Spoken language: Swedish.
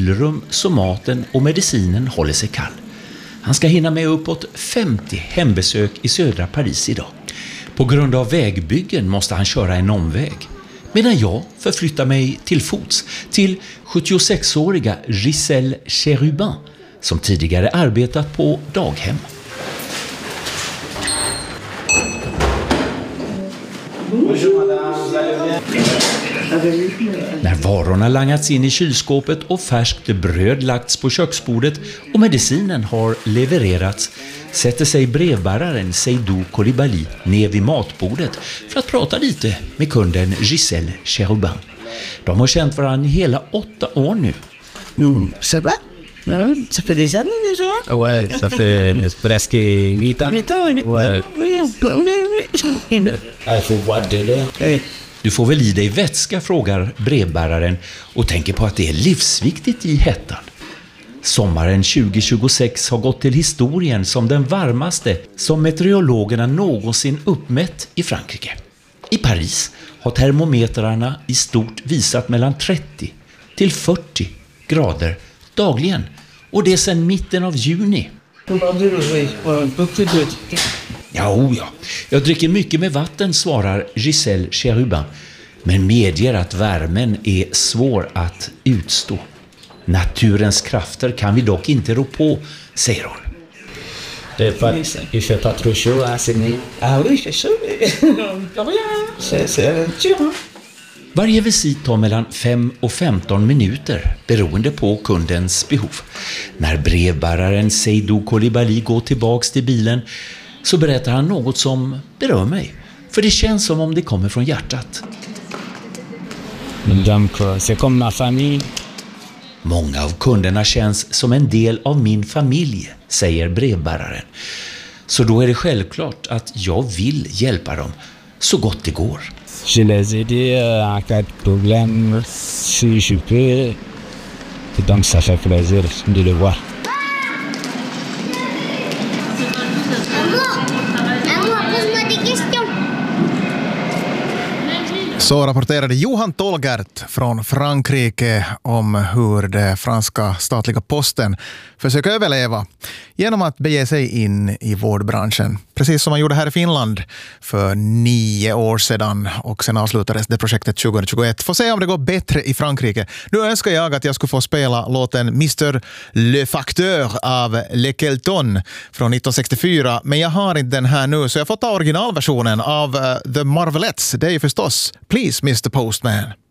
kylrum så maten och medicinen håller sig kall. Han ska hinna med uppåt 50 hembesök i södra Paris idag. På grund av vägbyggen måste han köra en omväg. Medan jag förflyttar mig till fots till 76-åriga Giselle Cherubin som tidigare arbetat på daghem. När varorna langats in i kylskåpet och färskt bröd lagts på köksbordet och medicinen har levererats sätter sig brevbäraren Seydou Coulibaly ner vid matbordet för att prata lite med kunden Giselle Cherubin. De har känt varandra i hela 8 år nu. Ça va? Ça fait des années déjà? Ouais, ça fait presque 8 ans. 8 ans? Ouais. Il faut boire de l'air. Du får väl i dig vätska, frågar brevbäraren och tänker på att det är livsviktigt i hettan. Sommaren 2026 har gått till historien som den varmaste som meteorologerna någonsin uppmätt i Frankrike. I Paris har termometrarna i stort visat mellan 30 till 40 grader dagligen. Och det är sedan mitten av juni. Ja. Jag dricker mycket med vatten, svarar Giselle Cherubin, men medger att värmen är svår att utstå. Naturens krafter kan vi dock inte rå på, säger hon. Il fait pas trop chaud à Sydney. Ah oui, c'est chaud. C'est dur. Varje visit tar mellan 5 och 15 minuter beroende på kundens behov. När brevbäraren Seydou Coulibaly går tillbaks till bilen så berättar han något som berör mig. För det känns som om det kommer från hjärtat. Donc, c'est comme ma famille. Många av kunderna känns som en del av min familj, säger brevbäraren. Så då är det självklart att jag vill hjälpa dem så gott det går. Je les aide en cas de problème si je peux. Et donc ça fait plaisir de le voir. Så rapporterade Johan Tolgert från Frankrike om hur det franska statliga posten försöker överleva genom att bege sig in i vårdbranschen. Precis som man gjorde här i Finland för 9 år sedan och sen avslutades det projektet 2021. Får se om det går bättre i Frankrike. Nu önskar jag att jag skulle få spela låten Mr. Le Facteur av Le Kelton från 1964, men jag har inte den här nu så jag får ta originalversionen av The Marvelettes. Det är ju förstås Please Mr. Postman.